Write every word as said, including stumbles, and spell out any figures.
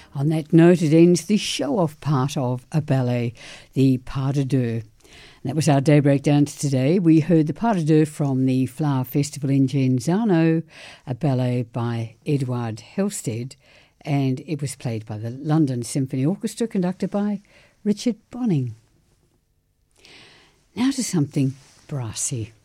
On that note, it ends the show-off part of a ballet, the Pas de Deux. That was our daybreak dance today. We heard the Pas de Deux from the Flower Festival in Genzano, a ballet by Edouard Halstead, and it was played by the London Symphony Orchestra, conducted by Richard Bonning. Now to something brassy.